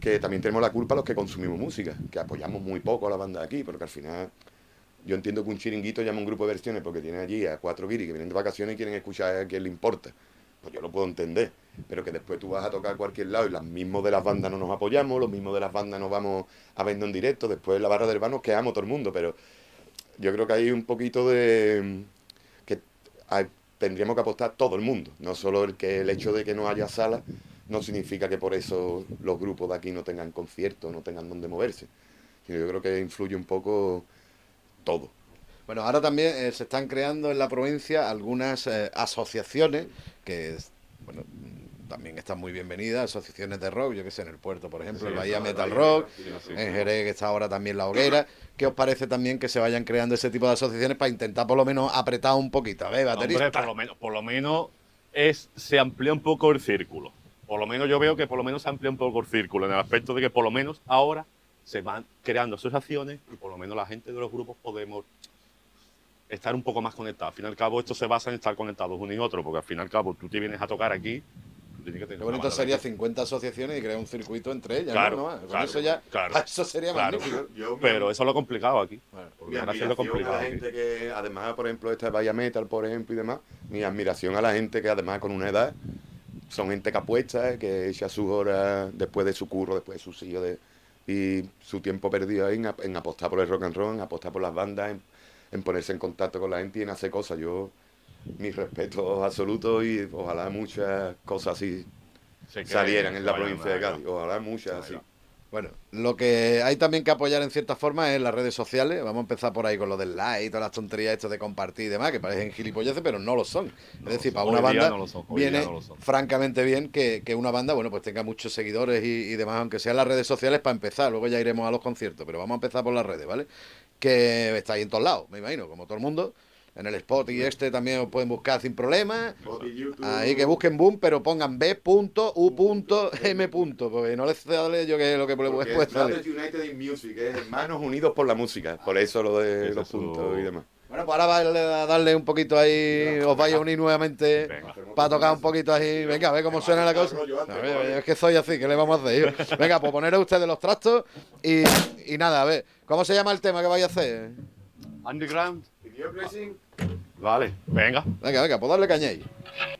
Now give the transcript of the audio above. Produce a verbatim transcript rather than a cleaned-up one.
que también tenemos la culpa los que consumimos música, que apoyamos muy poco a la banda de aquí, porque al final yo entiendo que un chiringuito llama a un grupo de versiones porque tiene allí a cuatro guiris que vienen de vacaciones y quieren escuchar a quien le importa. Pues yo lo puedo entender, pero que después tú vas a tocar a cualquier lado y los mismos de las bandas no nos apoyamos, los mismos de las bandas nos vamos a vernos en directo, después en la barra del bar nos quedamos todo el mundo, pero yo creo que hay un poquito de... que hay, tendríamos que apostar todo el mundo, no solo el que el hecho de que no haya salas no significa que por eso los grupos de aquí no tengan conciertos, no tengan donde moverse, sino yo creo que influye un poco todo. Bueno, ahora también eh, se están creando en la provincia algunas eh, asociaciones que, bueno, también están muy bienvenidas, asociaciones de rock, yo que sé, en el puerto, por ejemplo, sí, el Bahía Metal Rock, sí, sí, en Jerez, que está ahora también La Hoguera. ¿Qué os parece también que se vayan creando ese tipo de asociaciones para intentar por lo menos apretar un poquito? A ver, baterista. Hombre, por lo menos, por lo menos es, se amplía un poco el círculo. Por lo menos yo veo que por lo menos se amplía un poco el círculo, en el aspecto de que por lo menos ahora se van creando asociaciones y por lo menos la gente de los grupos podemos estar un poco más conectados. Al fin y al cabo, esto se basa en estar conectados uno y otro, porque al fin y al cabo tú te vienes a tocar aquí. Qué bonito sería cincuenta asociaciones y crear un circuito entre ellas, claro, ¿no? Claro, eso ya, claro, eso sería claro. magnífico. Yo, pero eso es lo complicado aquí. Bueno, mi admiración lo complicado a la gente que, además, por ejemplo, esta Bahía Metal, por ejemplo, y demás, mi admiración a la gente que además con una edad, son gente que apuesta, que echa sus horas después de su curro, después de sus hijos, de, y su tiempo perdido ahí en, en apostar por el rock and roll, en apostar por las bandas, en, en ponerse en contacto con la gente y en hacer cosas. Yo, mis respetos absolutos y ojalá muchas cosas así se salieran en la provincia de Cádiz. Ojalá muchas así. Bueno, lo que hay también que apoyar en cierta forma es las redes sociales. Vamos a empezar por ahí con lo del like y todas las tonterías esto de compartir y demás, que parecen gilipolleces, pero no lo son. No es decir, para son. una banda No son. viene no francamente bien que, que una banda, bueno, pues tenga muchos seguidores y, y demás, aunque sean las redes sociales para empezar. Luego ya iremos a los conciertos, pero vamos a empezar por las redes, ¿vale? Que está ahí en todos lados, me imagino, como todo el mundo. En el Spot y este también os pueden buscar sin problema. Ahí que busquen Boom, pero pongan B U M. Porque no les sale yo que lo que puede puede salir. United in Music, es Hermanos Unidos por la Música. Por eso lo de los puntos y demás. Bueno, pues ahora va a darle un poquito ahí, os vais a unir nuevamente venga, para tocar un poquito ahí. Venga, a ver cómo suena la cosa. A ver, es que soy así, ¿qué le vamos a hacer? Venga, pues poneros ustedes los trastos y, y nada, a ver, ¿cómo se llama el tema que vais a hacer? Underground. Vale, venga. Venga, venga, pues darle caña ahí.